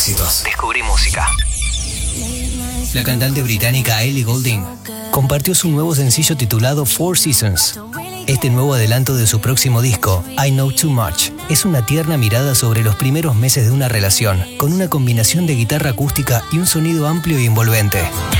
éxitos. Descubrí música. La cantante británica Ellie Goulding compartió su nuevo sencillo titulado Four Seasons. Este nuevo adelanto de su próximo disco, I Know Too Much, es una tierna mirada sobre los primeros meses de una relación, con una combinación de guitarra acústica y un sonido amplio y envolvente.